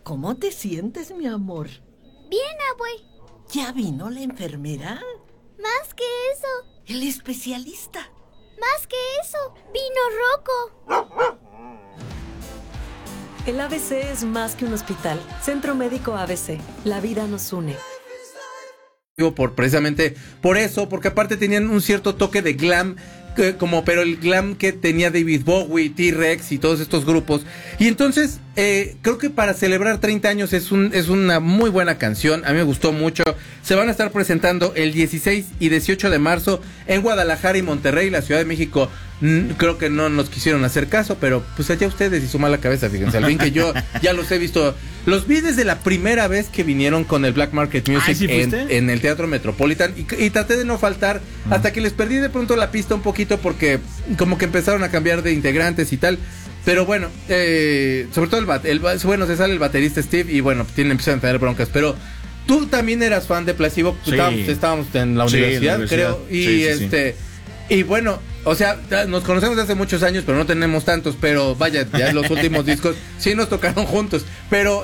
¿Cómo te sientes, mi amor? Bien, abue. ¿Ya vino la enfermera? Más que eso. El especialista. Más que eso. Vino Rocco. El ABC es más que un hospital. Centro Médico ABC. La vida nos une. Precisamente por eso, porque aparte tenían un cierto toque de glam, pero el glam que tenía David Bowie, T-Rex y todos estos grupos. Y entonces creo que para celebrar 30 años es una muy buena canción. A mí me gustó mucho. Se van a estar presentando el 16 y 18 de marzo en Guadalajara y Monterrey. La Ciudad de México creo que no nos quisieron hacer caso, pero pues allá ustedes y su mala cabeza, fíjense. Al fin que yo ya los he visto. Los vi desde la primera vez que vinieron con el Black Market Music. ¿Sí en el Teatro Metropolitan y traté de no faltar hasta que les perdí de pronto la pista un poquito porque como que empezaron a cambiar de integrantes y tal. Pero bueno, sobre todo se sale el baterista Steve y bueno, empiezan a tener broncas. Pero tú también eras fan de Placebo. Sí. Estábamos en la universidad, creo. Y y bueno, o sea, nos conocemos desde hace muchos años, pero no tenemos tantos, pero vaya, ya los últimos discos sí nos tocaron juntos. Pero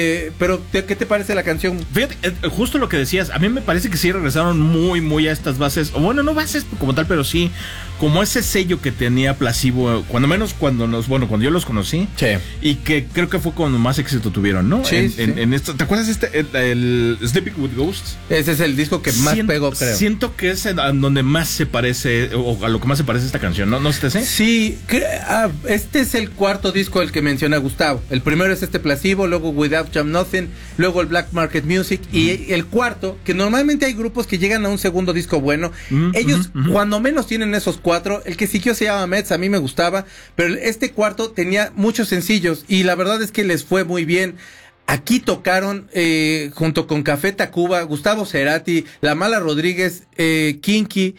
¿qué te parece la canción? Fíjate, justo lo que decías, a mí me parece que sí regresaron muy, muy a estas bases, o bueno, no bases como tal, pero sí como ese sello que tenía Placebo, cuando yo los conocí. Sí. Y que creo que fue cuando más éxito tuvieron, ¿no? Sí, en esto, ¿te acuerdas el Sleeping with Ghosts? Ese es el disco que más pegó, creo. Siento que es donde más se parece, o a lo que más se parece esta canción, ¿no? ¿No se te hace? Sí, este es el cuarto disco el que menciona Gustavo. El primero es Placebo, luego Without Jam Nothing, luego el Black Market Music y el cuarto, que normalmente hay grupos que llegan a un segundo disco bueno. Ellos cuando menos tienen esos cuatro. El que siguió se llama Mets, a mí me gustaba, pero este cuarto tenía muchos sencillos y la verdad es que les fue muy bien. Aquí tocaron junto con Café Tacuba, Gustavo Cerati, La Mala Rodríguez, Kinky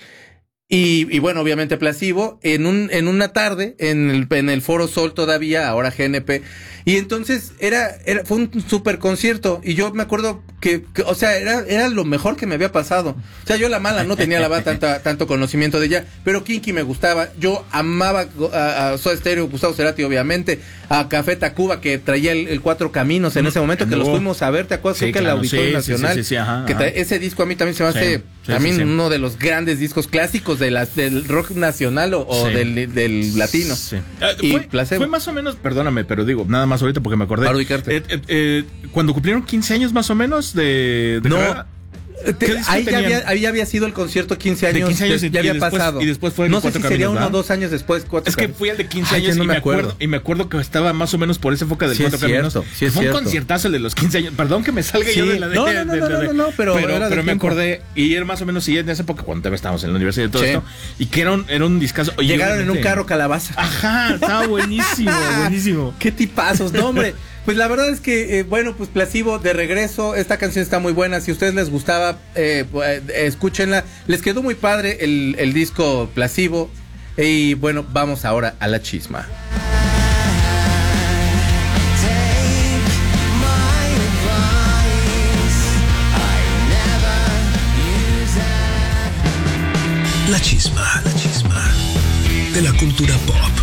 y bueno, obviamente Placebo en una tarde en el Foro Sol todavía, ahora GNP. Y entonces fue un super concierto y yo me acuerdo que o sea, era lo mejor que me había pasado. O sea, yo La Mala no tenía tanto conocimiento de ella, pero Kinky me gustaba. Yo amaba a Soda Stereo, Gustavo Cerati obviamente, a Café Tacuba que traía el Cuatro Caminos en ese momento que los fuimos a ver, ¿te acuerdas? Sí, que el Auditorio Nacional. Sí, ajá. Ese disco a mí también se me hace uno de los grandes discos clásicos del rock nacional o del latino. Sí. Placebo. Fue más o menos, perdóname, pero digo, nada más ahorita porque me acordé. Para ubicarte. Cuando cumplieron 15 años más o menos de no. carrera. Ahí ya había sido el concierto 15 años. De 15 años ya había pasado. Y después fue no sé si sería 1 o 2 años después. Es que fui al de 15 años no y me acuerdo. Y me acuerdo que estaba más o menos por esa época del sí, Cuatro Caminos. Sí, es fue cierto. un conciertazo el de los 15 años. Perdón que me salga yo de la No, pero me acordé. Y era más o menos en esa época cuando estábamos en la universidad y todo esto. Y que era un discazo. Llegaron en un carro calabaza. Ajá, estaba buenísimo, buenísimo. Qué tipazos, no, hombre. Pues la verdad es que, pues Placebo de regreso, esta canción está muy buena, si a ustedes les gustaba, escúchenla, les quedó muy padre el disco Placebo, y bueno, vamos ahora a la chisma. La chisma de la cultura pop.